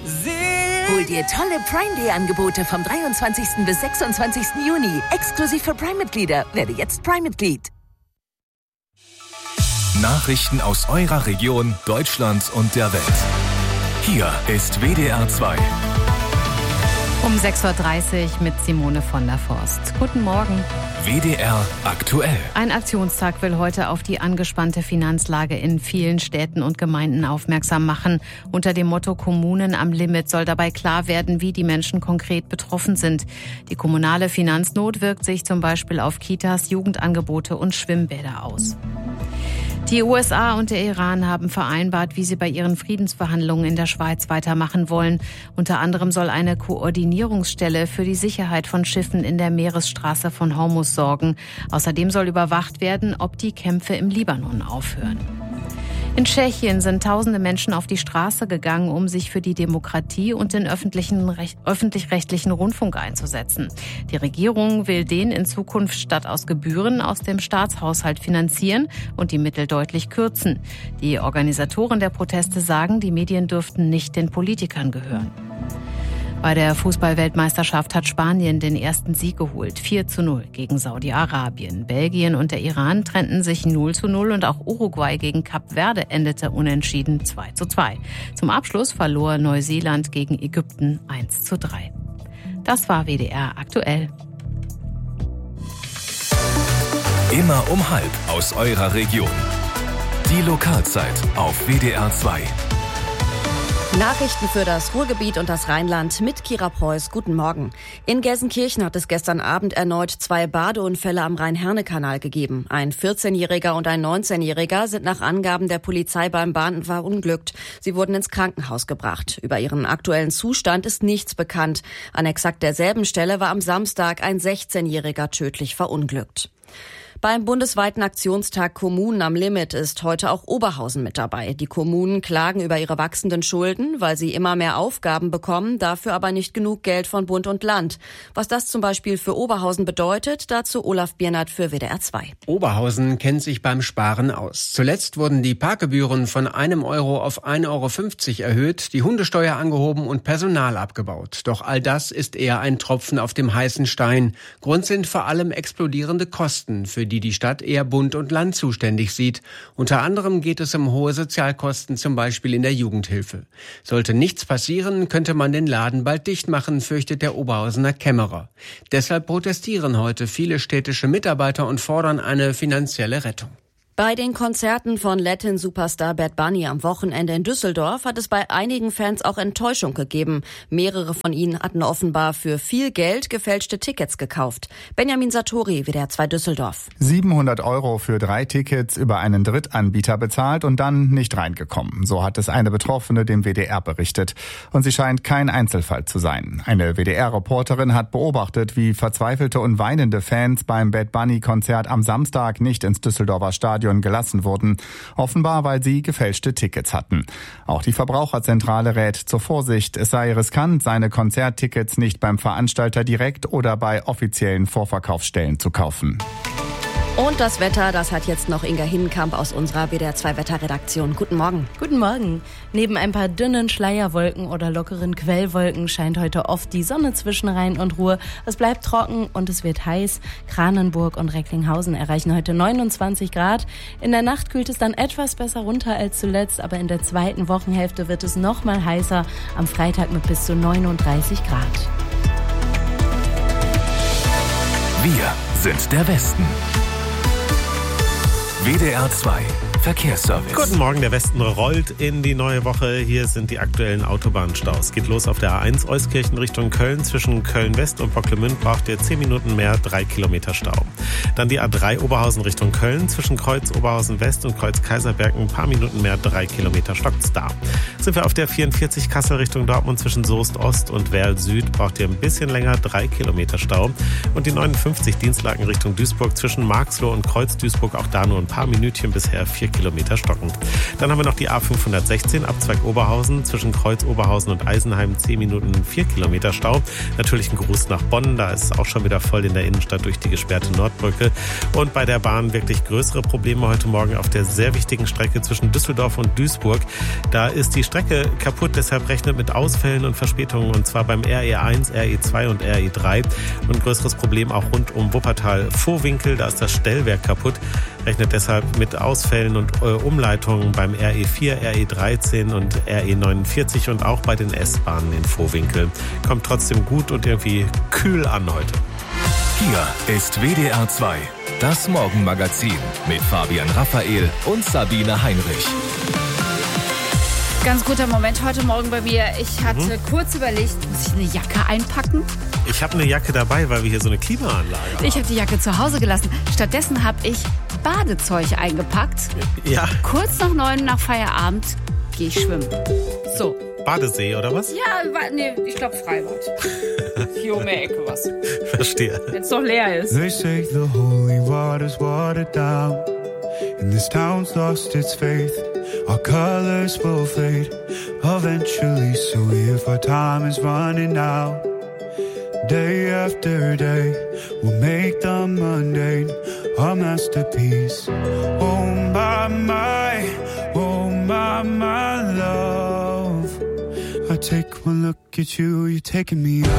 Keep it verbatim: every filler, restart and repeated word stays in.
Hol dir tolle Prime Day Angebote vom dreiundzwanzigsten bis sechsundzwanzigsten Juni. Exklusiv für Prime-Mitglieder. Werde jetzt Prime-Mitglied. Nachrichten aus eurer Region, Deutschland und der Welt. Hier ist W D R zwei. Um sechs Uhr dreißig mit Simone von der Forst. Guten Morgen. W D R aktuell. Ein Aktionstag will heute auf die angespannte Finanzlage in vielen Städten und Gemeinden aufmerksam machen. Unter dem Motto Kommunen am Limit soll dabei klar werden, wie die Menschen konkret betroffen sind. Die kommunale Finanznot wirkt sich zum Beispiel auf Kitas, Jugendangebote und Schwimmbäder aus. Die U S A und der Iran haben vereinbart, wie sie bei ihren Friedensverhandlungen in der Schweiz weitermachen wollen. Unter anderem soll eine Koordinierungsstelle für die Sicherheit von Schiffen in der Meeresstraße von Hormuz sorgen. Außerdem soll überwacht werden, ob die Kämpfe im Libanon aufhören. In Tschechien sind tausende Menschen auf die Straße gegangen, um sich für die Demokratie und den öffentlichen, öffentlich-rechtlichen Rundfunk einzusetzen. Die Regierung will den in Zukunft statt aus Gebühren aus dem Staatshaushalt finanzieren und die Mittel deutlich kürzen. Die Organisatoren der Proteste sagen, die Medien dürften nicht den Politikern gehören. Bei der Fußball-Weltmeisterschaft hat Spanien den ersten Sieg geholt, vier zu null gegen Saudi-Arabien. Belgien und der Iran trennten sich null zu null und auch Uruguay gegen Kap Verde endete unentschieden zwei zu zwei. Zum Abschluss verlor Neuseeland gegen Ägypten eins zu drei. Das war W D R aktuell. Immer um halb aus eurer Region. Die Lokalzeit auf W D R zwei. Nachrichten für das Ruhrgebiet und das Rheinland mit Kira Preuß. Guten Morgen. In Gelsenkirchen hat es gestern Abend erneut zwei Badeunfälle am Rhein-Herne-Kanal gegeben. Ein vierzehnjähriger und ein neunzehnjähriger sind nach Angaben der Polizei beim Baden verunglückt. Sie wurden ins Krankenhaus gebracht. Über ihren aktuellen Zustand ist nichts bekannt. An exakt derselben Stelle war am Samstag ein sechzehnjähriger tödlich verunglückt. Beim bundesweiten Aktionstag Kommunen am Limit ist heute auch Oberhausen mit dabei. Die Kommunen klagen über ihre wachsenden Schulden, weil sie immer mehr Aufgaben bekommen, dafür aber nicht genug Geld von Bund und Land. Was das zum Beispiel für Oberhausen bedeutet, dazu Olaf Biernert für W D R zwei. Oberhausen kennt sich beim Sparen aus. Zuletzt wurden die Parkgebühren von einem Euro auf ein Euro fünfzig erhöht, die Hundesteuer angehoben und Personal abgebaut. Doch all das ist eher ein Tropfen auf dem heißen Stein. Grund sind vor allem explodierende Kosten, für die die Stadt eher Bund und Land zuständig sieht. Unter anderem geht es um hohe Sozialkosten, zum Beispiel in der Jugendhilfe. Sollte nichts passieren, könnte man den Laden bald dicht machen, fürchtet der Oberhausener Kämmerer. Deshalb protestieren heute viele städtische Mitarbeiter und fordern eine finanzielle Rettung. Bei den Konzerten von Latin-Superstar Bad Bunny am Wochenende in Düsseldorf hat es bei einigen Fans auch Enttäuschung gegeben. Mehrere von ihnen hatten offenbar für viel Geld gefälschte Tickets gekauft. Benjamin Satori, W D R zwei Düsseldorf. siebenhundert Euro für drei Tickets über einen Drittanbieter bezahlt und dann nicht reingekommen. So hat es eine Betroffene dem W D R berichtet. Und sie scheint kein Einzelfall zu sein. Eine W D R-Reporterin hat beobachtet, wie verzweifelte und weinende Fans beim Bad Bunny-Konzert am Samstag nicht ins Düsseldorfer Stadion gelassen wurden, offenbar weil sie gefälschte Tickets hatten. Auch die Verbraucherzentrale rät zur Vorsicht. Es sei riskant, seine Konzerttickets nicht beim Veranstalter direkt oder bei offiziellen Vorverkaufsstellen zu kaufen. Und das Wetter, das hat jetzt noch Inga Hinnenkamp aus unserer W D R zwei Wetterredaktion. Guten Morgen. Guten Morgen. Neben ein paar dünnen Schleierwolken oder lockeren Quellwolken scheint heute oft die Sonne zwischen Rhein und Ruhr. Es bleibt trocken und es wird heiß. Kranenburg und Recklinghausen erreichen heute neunundzwanzig Grad. In der Nacht kühlt es dann etwas besser runter als zuletzt, aber in der zweiten Wochenhälfte wird es noch mal heißer. Am Freitag mit bis zu neununddreißig Grad. Wir sind der Westen. W D R zwei Verkehrsservice. Guten Morgen, der Westen rollt in die neue Woche. Hier sind die aktuellen Autobahnstaus. Geht los auf der A eins Euskirchen Richtung Köln. Zwischen Köln-West und Bocklemünd braucht ihr zehn Minuten mehr, drei Kilometer Stau. Dann die A drei Oberhausen Richtung Köln. Zwischen Kreuz Oberhausen West und Kreuz Kaiserberg ein paar Minuten mehr, drei Kilometer stockt's da. Sind wir auf der vierundvierzig Kassel Richtung Dortmund. Zwischen Soest Ost und Werl Süd braucht ihr ein bisschen länger, drei Kilometer Stau. Und die neunundfünfzig Dienstlaken Richtung Duisburg. Zwischen Marxloh und Kreuz Duisburg auch da nur ein paar Minütchen bisher, vier Kilometer stockend. Dann haben wir noch die A fünfhundertsechzehn, Abzweig Oberhausen, zwischen Kreuz Oberhausen und Eisenheim zehn Minuten vier Kilometer Stau. Natürlich ein Gruß nach Bonn, da ist es auch schon wieder voll in der Innenstadt durch die gesperrte Nordbrücke. Und bei der Bahn wirklich größere Probleme heute Morgen auf der sehr wichtigen Strecke zwischen Düsseldorf und Duisburg. Da ist die Strecke kaputt, deshalb rechnet mit Ausfällen und Verspätungen, und zwar beim R E eins, R E zwei und R E drei. Und ein größeres Problem auch rund um Wuppertal-Vohwinkel, da ist das Stellwerk kaputt. Rechnet deshalb mit Ausfällen und äh, Umleitungen beim R E vier, R E dreizehn und R E neunundvierzig und auch bei den S-Bahnen in Vohwinkel. Kommt trotzdem gut und irgendwie kühl an heute. Hier ist W D R zwei, das Morgenmagazin mit Fabian Raphael und Sabine Heinrich. Ganz guter Moment heute Morgen bei mir. Ich hatte mhm. kurz überlegt, muss ich eine Jacke einpacken? Ich habe eine Jacke dabei, weil wir hier so eine Klimaanlage haben. Ich habe die Jacke zu Hause gelassen. Stattdessen habe ich Badezeug eingepackt. Ja. Kurz nach neun nach Feierabend gehe ich schwimmen. So. Badesee oder was? Ja, nee, ich glaube Freibad. Hier um die Ecke was. Verstehe. Wenn es noch leer ist. They say the holy water's watered down and this town's lost its faith. Our colors will fade eventually, so if our time is running out, day after day, we'll make the mundane our masterpiece. Oh my, my, oh my, my love, I take one look at you, you're taking me out.